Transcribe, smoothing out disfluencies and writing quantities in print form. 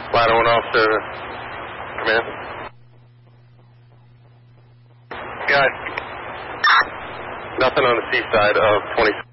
Ladder 1 officer, come in. Got nothing on the C side of 20.